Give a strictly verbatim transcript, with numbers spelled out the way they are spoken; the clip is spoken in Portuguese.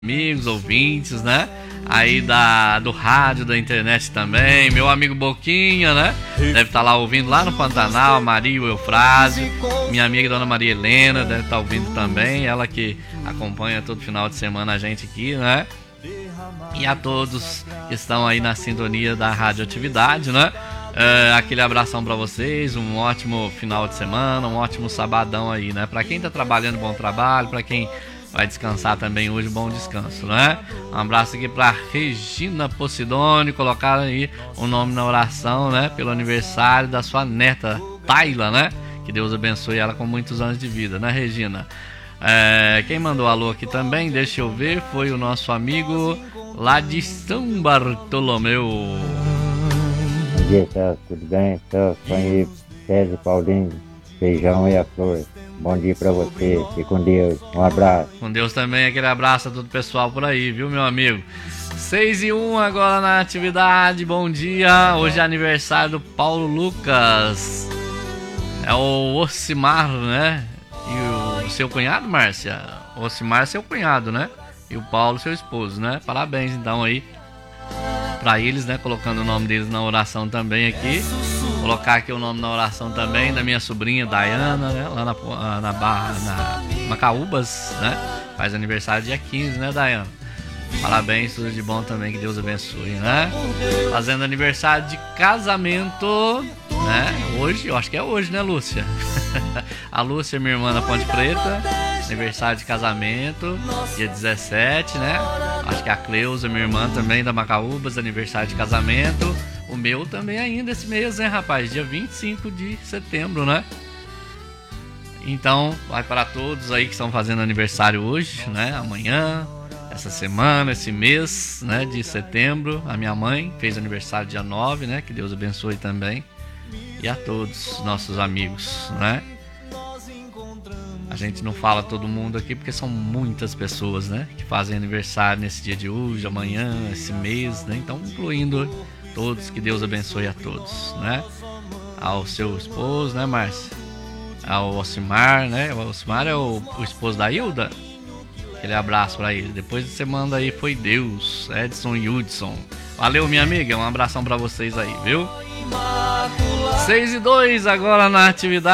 amigos, ouvintes, né? Aí da, do rádio, da internet também. Meu amigo Boquinha, né? Deve estar lá ouvindo lá no Pantanal. Maria e o Eufrásio. Minha amiga Dona Maria Helena deve estar ouvindo também. Ela que acompanha todo final de semana a gente aqui, né? E a todos que estão aí na sintonia da radioatividade, né? É, aquele abração pra vocês, um ótimo final de semana, um ótimo sabadão aí, né? Pra quem tá trabalhando, bom trabalho. Pra quem vai descansar também hoje, bom descanso, né? Um abraço aqui pra Regina Posidônio, colocaram aí o nome na oração, né? Pelo aniversário da sua neta, Tayla, né? Que Deus abençoe ela com muitos anos de vida, né, Regina? É, quem mandou alô aqui também, deixa eu ver, foi o nosso amigo lá de São Bartolomeu. Bom dia, Celso, tudo bem? Celso, aí, César, Paulinho, Feijão e a Flor. Bom dia pra você, fique com Deus, um abraço. Com Deus também, aquele abraço a todo o pessoal por aí, viu, meu amigo? seis e um agora na atividade, bom dia. Hoje é aniversário do Paulo Lucas. É o Ocimar, né? E o seu cunhado, Márcia? O Ocimar é seu cunhado, né? E o Paulo, seu esposo, né? Parabéns então aí pra eles, né? Colocando o nome deles na oração também aqui. Colocar aqui o nome na oração também da minha sobrinha Dayana, né? Lá na, na Barra, na Macaúbas, né? Faz aniversário dia quinze, né, Dayana? Parabéns, tudo de bom também, que Deus abençoe, né? Fazendo aniversário de casamento, né? Hoje, eu acho que é hoje, né, Lúcia? A Lúcia, minha irmã da Ponte Preta, aniversário de casamento, dia dezessete, né? Acho que a Cleusa, minha irmã também da Macaúbas, aniversário de casamento. O meu também ainda esse mês, né, rapaz? Dia vinte e cinco de setembro, né? Então, vai para todos aí que estão fazendo aniversário hoje, né? Amanhã, essa semana, esse mês, né, de setembro. A minha mãe fez aniversário dia nove, né? Que Deus abençoe também. E a todos nossos amigos, né? A gente não fala todo mundo aqui porque são muitas pessoas, né? Que fazem aniversário nesse dia de hoje, amanhã, esse mês, né? Então, incluindo todos, que Deus abençoe a todos, né? Ao seu esposo, né, Márcia? Ao Ocimar, né? O Ocimar é o, o esposo da Hilda. Aquele abraço pra ele. Depois você manda aí, foi Deus, Edson e Hudson. Valeu, minha amiga, um abração pra vocês aí, viu? seis e dois agora na atividade.